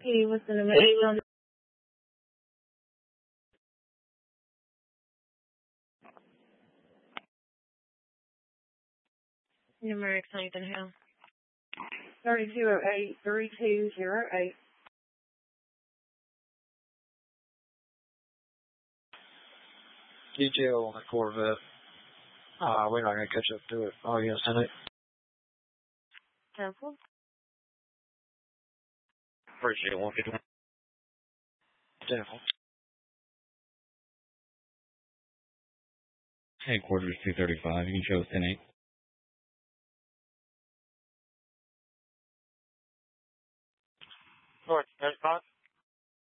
Hey, what's the number? 8 Numeric Nathan Hill. 3208-3208. Detail on the Corvette. We're not going to catch up to it. Oh, yes, and it. Temple. Appreciate it. 151. Temple. Headquarters 235. You can show us 10-8. North 35.